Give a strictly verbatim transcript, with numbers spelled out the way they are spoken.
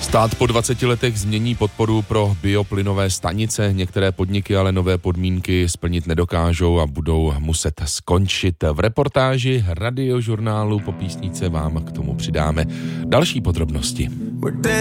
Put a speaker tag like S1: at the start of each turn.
S1: Stát po dvaceti letech změní podporu pro bioplynové stanice. Některé podniky ale nové podmínky splnit nedokážou a budou muset skončit. V reportáži Radiožurnálu po písničce vám k tomu přidáme další podrobnosti.